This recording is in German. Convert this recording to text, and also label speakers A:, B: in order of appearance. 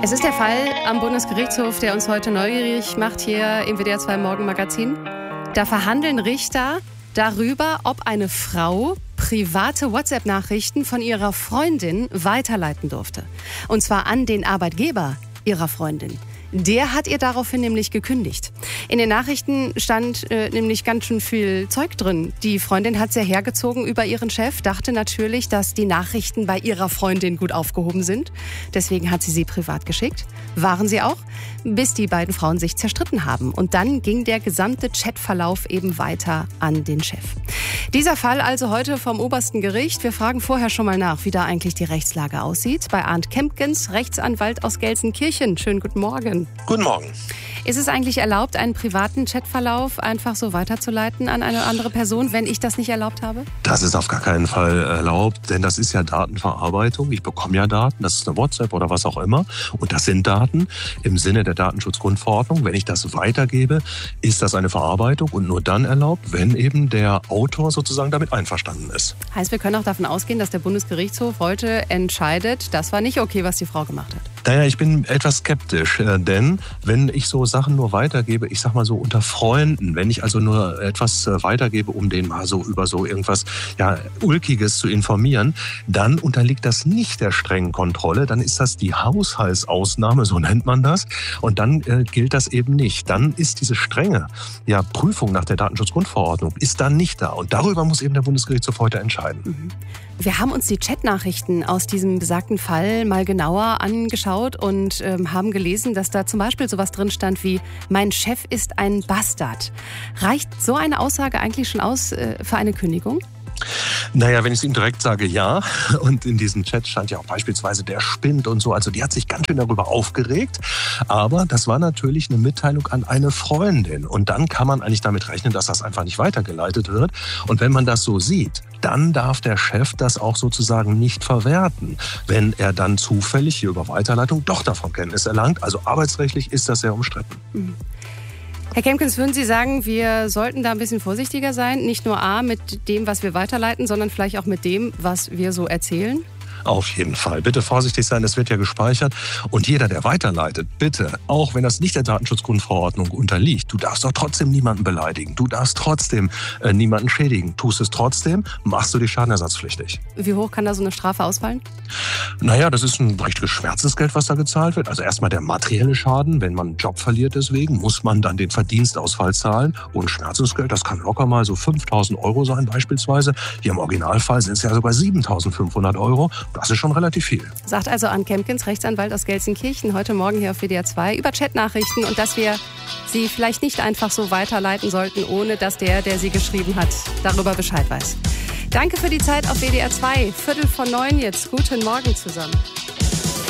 A: Es ist der Fall am Bundesgerichtshof, der uns heute neugierig macht hier im WDR 2 Morgenmagazin. Da verhandeln Richter darüber, ob eine Frau private WhatsApp-Nachrichten von ihrer Freundin weiterleiten durfte. Und zwar an den Arbeitgeber ihrer Freundin. Der hat ihr daraufhin nämlich gekündigt. In den Nachrichten stand nämlich ganz schön viel Zeug drin. Die Freundin hat sehr hergezogen über ihren Chef, dachte natürlich, dass die Nachrichten bei ihrer Freundin gut aufgehoben sind. Deswegen hat sie privat geschickt. Waren sie auch, bis die beiden Frauen sich zerstritten haben. Und dann ging der gesamte Chatverlauf eben weiter an den Chef. Dieser Fall also heute vom obersten Gericht. Wir fragen vorher schon mal nach, wie da eigentlich die Rechtslage aussieht. Bei Arndt Kempkens, Rechtsanwalt aus Gelsenkirchen. Schönen guten Morgen.
B: Guten Morgen.
A: Ist es eigentlich erlaubt, einen privaten Chatverlauf einfach so weiterzuleiten an eine andere Person, wenn ich das nicht erlaubt habe?
B: Das ist auf gar keinen Fall erlaubt, denn das ist ja Datenverarbeitung. Ich bekomme ja Daten, das ist eine WhatsApp oder was auch immer. Und das sind Daten im Sinne der Datenschutzgrundverordnung. Wenn ich das weitergebe, ist das eine Verarbeitung und nur dann erlaubt, wenn eben der Autor sozusagen damit einverstanden ist.
A: Heißt, wir können auch davon ausgehen, dass der Bundesgerichtshof heute entscheidet, das war nicht okay, was die Frau gemacht hat.
B: Naja, ich bin etwas skeptisch, denn wenn ich so Sachen nur weitergebe, ich sag mal so unter Freunden, wenn ich also nur etwas weitergebe, um den mal so über so irgendwas Ulkiges zu informieren, dann unterliegt das nicht der strengen Kontrolle, dann ist das die Haushaltsausnahme, so nennt man das, und dann gilt das eben nicht. Dann ist diese strenge Prüfung nach der Datenschutzgrundverordnung ist dann nicht da und darüber muss eben der Bundesgerichtshof heute entscheiden.
A: Wir haben uns die Chatnachrichten aus diesem besagten Fall mal genauer angeschaut und haben gelesen, dass da zum Beispiel sowas drin stand wie „Mein Chef ist ein Bastard". Reicht so eine Aussage eigentlich schon aus für eine Kündigung?
B: Naja, wenn ich es ihm direkt sage, ja. Und in diesem Chat stand ja auch beispielsweise der spinnt und so. Also die hat sich ganz schön darüber aufgeregt. Aber das war natürlich eine Mitteilung an eine Freundin. Und dann kann man eigentlich damit rechnen, dass das einfach nicht weitergeleitet wird. Und wenn man das so sieht, dann darf der Chef das auch sozusagen nicht verwerten, wenn er dann zufällig hier über Weiterleitung doch davon Kenntnis erlangt. Also arbeitsrechtlich ist das sehr umstritten.
A: Herr Kempkens, würden Sie sagen, wir sollten da ein bisschen vorsichtiger sein? Nicht nur mit dem, was wir weiterleiten, sondern vielleicht auch mit dem, was wir so erzählen?
B: Auf jeden Fall. Bitte vorsichtig sein, es wird ja gespeichert. Und jeder, der weiterleitet, bitte, auch wenn das nicht der Datenschutzgrundverordnung unterliegt, du darfst doch trotzdem niemanden beleidigen. Du darfst trotzdem niemanden schädigen. Tust es trotzdem, machst du dich schadenersatzpflichtig.
A: Wie hoch kann da so eine Strafe ausfallen?
B: Naja, das ist ein recht geschwärztes Geld, was da gezahlt wird. Also erstmal der materielle Schaden. Wenn man einen Job verliert deswegen, muss man dann den Verdienstausfall zahlen. Und Schmerzensgeld, das kann locker mal so 5.000 € sein beispielsweise. Hier im Originalfall sind es ja sogar 7.500 €. Das ist schon relativ viel.
A: Sagt also Arndt Kempkens, Rechtsanwalt aus Gelsenkirchen, heute Morgen hier auf WDR 2 über Chatnachrichten und dass wir sie vielleicht nicht einfach so weiterleiten sollten, ohne dass der sie geschrieben hat, darüber Bescheid weiß. Danke für die Zeit auf WDR 2. 8:45 jetzt. Guten Morgen zusammen.